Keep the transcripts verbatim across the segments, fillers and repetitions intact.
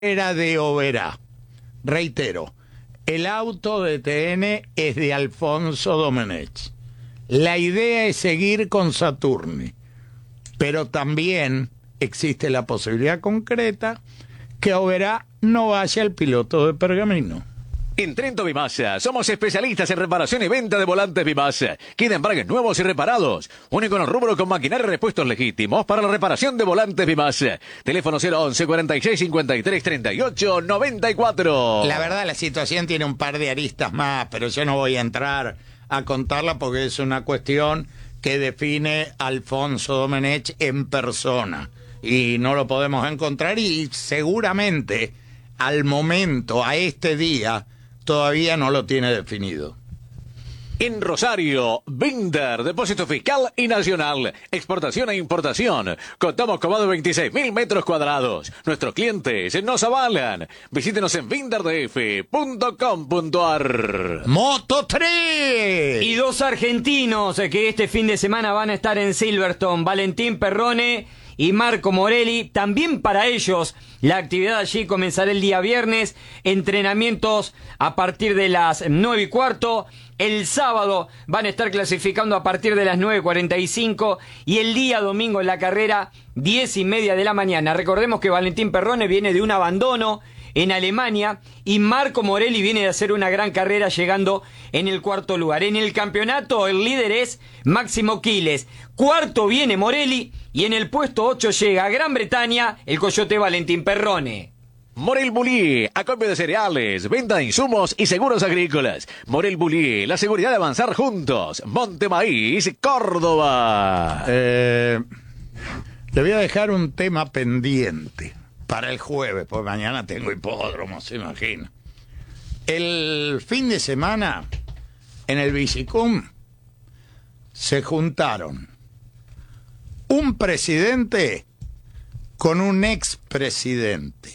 Era de Oberá. Reitero, el auto de T N es de Alfonso Domenech. La idea es seguir con Saturni, pero también existe la posibilidad concreta que Oberá no vaya el piloto de Pergamino. En Trento Bimasa somos especialistas en reparación y venta de volantes Bimasa. Queda embragues nuevos y reparados. Único en el rubro con maquinaria y repuestos legítimos para la reparación de volantes Bimasa. Teléfono cero once, cuarenta y seis, cincuenta y tres, treinta y ocho, noventa y cuatro. La verdad, la situación tiene un par de aristas más, pero yo no voy a entrar a contarla porque es una cuestión que define Alfonso Domenech en persona. Y no lo podemos encontrar y seguramente al momento, a este día, todavía no lo tiene definido. En Rosario, Binder, depósito fiscal y nacional, exportación e importación. Contamos con más de veintiséis mil metros cuadrados. Nuestros clientes nos avalan. Visítenos en binder d f punto com punto a r. Moto tres. Y dos argentinos que este fin de semana van a estar en Silverstone, Valentín Perrone y Marco Morelli. También para ellos la actividad allí comenzará el día viernes, entrenamientos a partir de las nueve y cuarto, el sábado van a estar clasificando a partir de las nueve cuarenta y cinco y el día domingo en la carrera diez y media de la mañana. Recordemos que Valentín Perrone viene de un abandono en Alemania y Marco Morelli viene de hacer una gran carrera llegando en el cuarto lugar. En el campeonato el líder es Máximo Quiles, cuarto viene Morelli y en el puesto ocho llega a Gran Bretaña el coyote Valentín Perrone. Morel Bullier, acopio de cereales, venta de insumos y seguros agrícolas. Morel Bullier, la seguridad de avanzar juntos. Monte Maíz, Córdoba. Eh, le voy a dejar un tema pendiente para el jueves, pues mañana tengo hipódromo, se imagina. El fin de semana, en el Bicicum, se juntaron un presidente con un expresidente.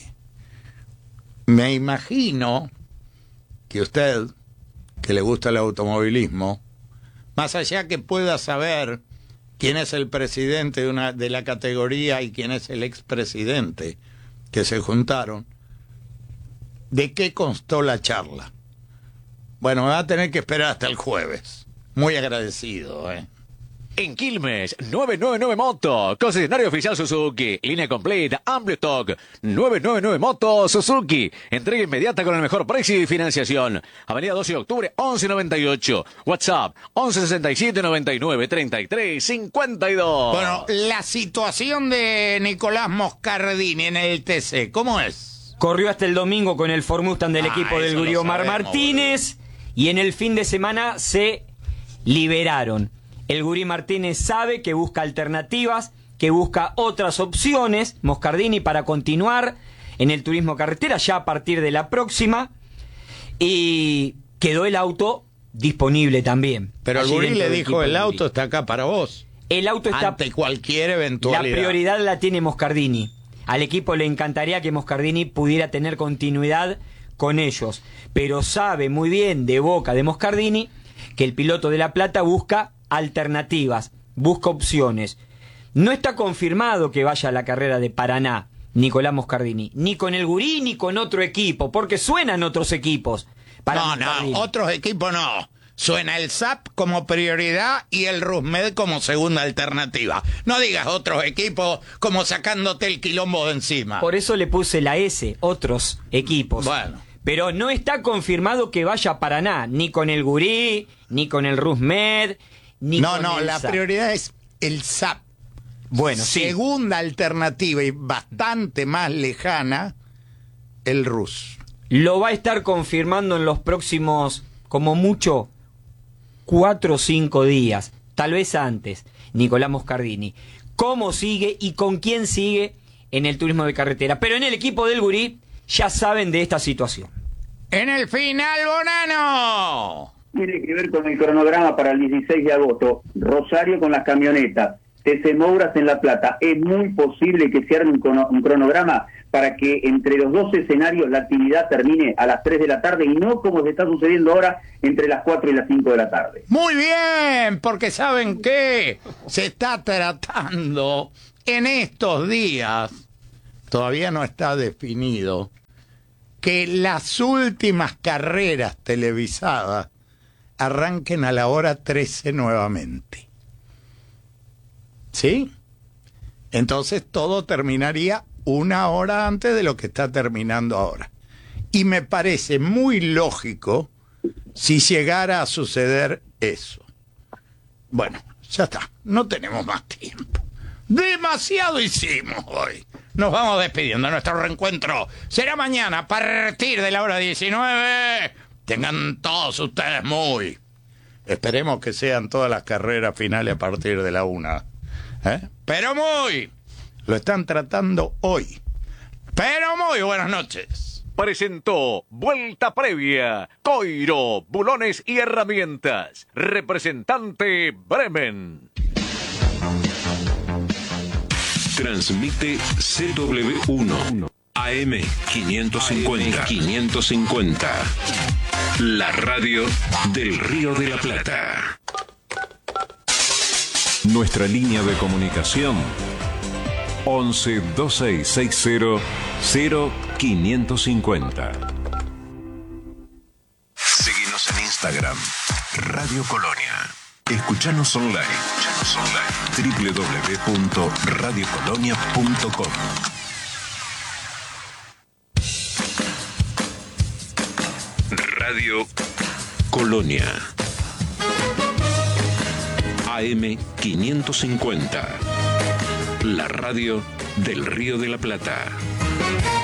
Me imagino que usted, que le gusta el automovilismo, más allá que pueda saber quién es el presidente de, una, de la categoría y quién es el expresidente que se juntaron, ¿de qué constó la charla? Bueno, me va a tener que esperar hasta el jueves. Muy agradecido, ¿eh? En Quilmes, novecientos noventa y nueve Moto, concesionario oficial Suzuki, línea completa, amplio stock, novecientos noventa y nueve Moto Suzuki, entrega inmediata con el mejor precio y financiación. Avenida doce de octubre, once noventa y ocho, WhatsApp, once sesenta y siete, noventa y nueve, treinta y tres, cincuenta y dos. Bueno, la situación de Nicolás Moscardini en el T C, ¿cómo es? Corrió hasta el domingo con el Ford Mustang del Ah, equipo del eso lo Gurí Omar sabemos, Martínez y en el fin de semana se liberaron. El Gurí Martínez sabe que busca alternativas, que busca otras opciones, Moscardini, para continuar en el turismo carretera ya a partir de la próxima, y quedó el auto disponible también. Pero el allí Gurí dentro le del dijo, equipo el del auto Gurí. está acá para vos. El auto está... Ante cualquier eventualidad. La prioridad la tiene Moscardini. Al equipo le encantaría que Moscardini pudiera tener continuidad con ellos, pero sabe muy bien de boca de Moscardini que el piloto de La Plata busca alternativas, busca opciones. No está confirmado que vaya a la carrera de Paraná Nicolás Moscardini, ni con el Gurí ni con otro equipo, porque suenan otros equipos para No, Moscardini. no, otros equipos no. Suena el S A P como prioridad y el Rusmed como segunda alternativa. No digas otros equipos como sacándote el quilombo de encima. Por eso le puse la S, otros equipos. Bueno. Pero no está confirmado que vaya a Paraná, ni con el Gurí, ni con el Rusmed, ni No, con no, el la S A P. prioridad es el S A P. Bueno, sí. Segunda alternativa y bastante más lejana, el Rus. Lo va a estar confirmando en los próximos, como mucho, cuatro o cinco días, tal vez antes, Nicolás Moscardini. ¿Cómo sigue y con quién sigue en el turismo de carretera? Pero en el equipo del Gurí ya saben de esta situación. En el final, Bonano. Tiene que ver con el cronograma para el dieciséis de agosto. Rosario con las camionetas, T C Mouras en La Plata. Es muy posible que se arme un, crono, un cronograma para que entre los dos escenarios la actividad termine a las tres de la tarde y no como se está sucediendo ahora entre las cuatro y las cinco de la tarde. Muy bien, porque ¿saben qué? Se está tratando en estos días, todavía no está definido, que las últimas carreras televisadas arranquen a la hora trece nuevamente. ¿Sí? Entonces todo terminaría una hora antes de lo que está terminando ahora. Y me parece muy lógico si llegara a suceder eso. Bueno, ya está, no tenemos más tiempo. Demasiado hicimos hoy. Nos vamos despidiendo. Nuestro reencuentro será mañana a partir de la hora diecinueve. Tengan todos ustedes muy. Esperemos que sean todas las carreras finales a partir de la una. ¿Eh? Pero muy. Lo están tratando hoy. Pero muy buenas noches. Presentó Vuelta Previa, Coiro, Bulones y Herramientas. Representante Bremen. Transmite C W uno A M quinientos cincuenta. quinientos cincuenta. La radio del Río de la Plata. Nuestra línea de comunicación once dos seis seis cero cero quinientos cincuenta. Seguinos en Instagram, Radio Colonia. Escuchanos online. Escuchanos online. doble u doble u doble u punto radio colonia punto com. Radio Colonia. A M quinientos cincuenta. La radio del Río de la Plata.